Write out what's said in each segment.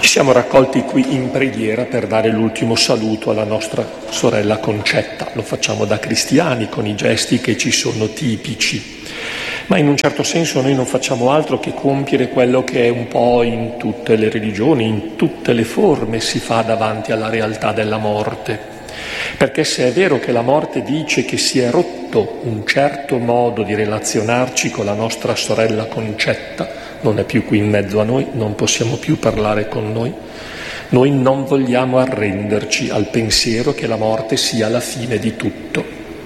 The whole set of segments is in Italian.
Ci siamo raccolti qui in preghiera per dare l'ultimo saluto alla nostra sorella Concetta. Lo facciamo da cristiani con i gesti che ci sono tipici, ma in un certo senso noi non facciamo altro che compiere quello che è un po' in tutte le religioni, in tutte le forme si fa davanti alla realtà della morte. Perché se è vero che la morte dice che si è rotto un certo modo di relazionarci con la nostra sorella Concetta, non è più qui in mezzo a noi, non possiamo più parlare con noi non vogliamo arrenderci al pensiero che la morte sia la fine di tutto.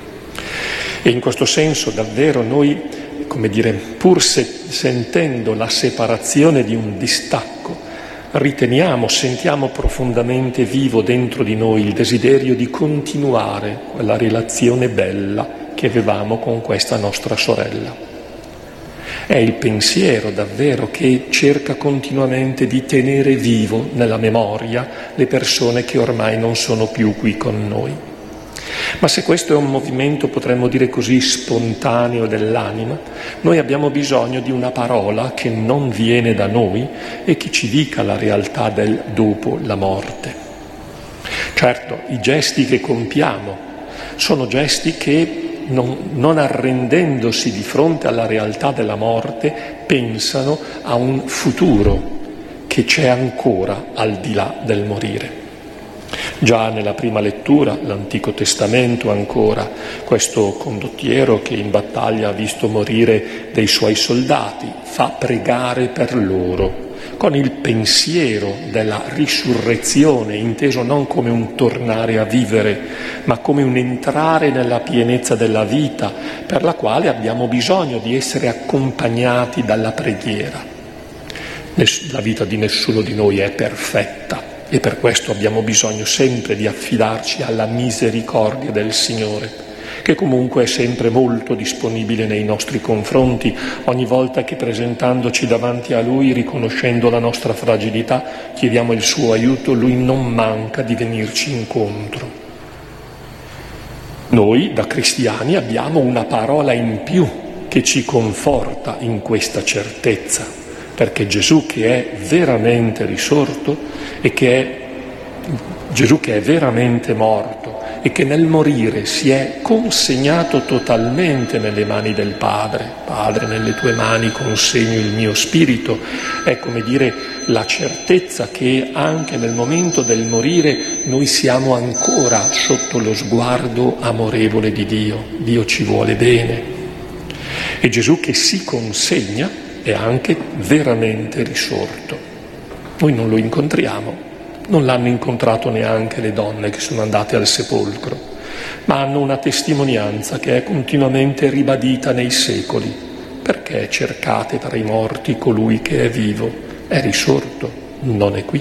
E in questo senso davvero noi, pur sentendo la separazione di un distacco, sentiamo profondamente vivo dentro di noi il desiderio di continuare quella relazione bella che avevamo con questa nostra sorella. È il pensiero davvero che cerca continuamente di tenere vivo nella memoria le persone che ormai non sono più qui con noi. Ma se questo è un movimento, potremmo dire così, spontaneo dell'anima, noi abbiamo bisogno di una parola che non viene da noi e che ci dica la realtà del dopo la morte. Certo, i gesti che compiamo sono gesti che, non arrendendosi di fronte alla realtà della morte, pensano a un futuro che c'è ancora al di là del morire. Già nella prima lettura, l'Antico Testamento ancora, questo condottiero che in battaglia ha visto morire dei suoi soldati, fa pregare per loro, con il pensiero della risurrezione, inteso non come un tornare a vivere, ma come un entrare nella pienezza della vita, per la quale abbiamo bisogno di essere accompagnati dalla preghiera. La vita di nessuno di noi è perfetta e per questo abbiamo bisogno sempre di affidarci alla misericordia del Signore, che comunque è sempre molto disponibile nei nostri confronti, ogni volta che presentandoci davanti a Lui, riconoscendo la nostra fragilità, chiediamo il suo aiuto, Lui non manca di venirci incontro. Noi, da cristiani, abbiamo una parola in più che ci conforta in questa certezza, perché Gesù che è veramente risorto e Gesù che è veramente morto e che nel morire si è consegnato totalmente nelle mani del Padre. Padre, nelle tue mani consegno il mio spirito. È la certezza che anche nel momento del morire noi siamo ancora sotto lo sguardo amorevole di Dio. Dio ci vuole bene. E Gesù che si consegna è anche veramente risorto. Noi non lo incontriamo, non l'hanno incontrato neanche le donne che sono andate al sepolcro, ma hanno una testimonianza che è continuamente ribadita nei secoli. Perché cercate tra i morti colui che è vivo? È risorto, non è qui.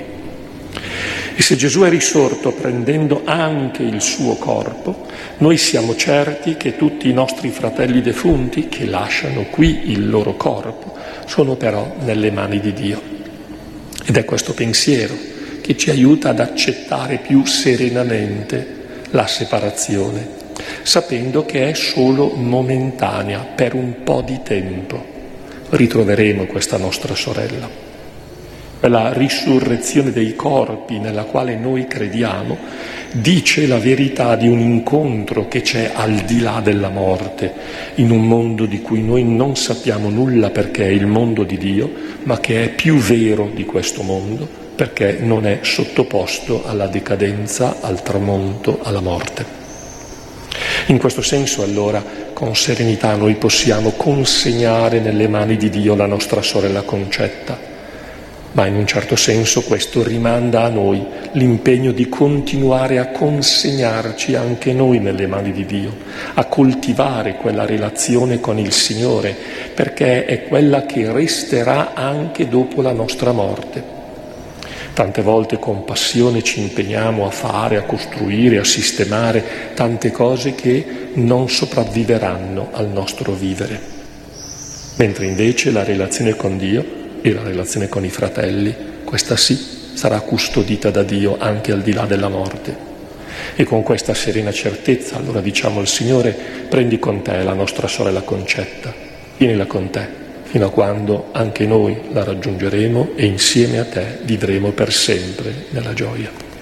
E se Gesù è risorto prendendo anche il suo corpo, noi siamo certi che tutti i nostri fratelli defunti che lasciano qui il loro corpo sono però nelle mani di Dio. Ed è questo pensiero che ci aiuta ad accettare più serenamente la separazione, sapendo che è solo momentanea, per un po' di tempo. Ritroveremo questa nostra sorella. La risurrezione dei corpi nella quale noi crediamo dice la verità di un incontro che c'è al di là della morte, in un mondo di cui noi non sappiamo nulla perché è il mondo di Dio, ma che è più vero di questo mondo perché non è sottoposto alla decadenza, al tramonto, alla morte. In questo senso allora con serenità noi possiamo consegnare nelle mani di Dio la nostra sorella Concetta, ma in un certo senso questo rimanda a noi l'impegno di continuare a consegnarci anche noi nelle mani di Dio, a coltivare quella relazione con il Signore, perché è quella che resterà anche dopo la nostra morte. Tante volte con passione ci impegniamo a fare, a costruire, a sistemare tante cose che non sopravviveranno al nostro vivere, mentre invece la relazione con Dio e la relazione con i fratelli, questa sì, sarà custodita da Dio anche al di là della morte. E con questa serena certezza allora diciamo al Signore: prendi con te la nostra sorella Concetta, tienila con te fino a quando anche noi la raggiungeremo e insieme a te vivremo per sempre nella gioia.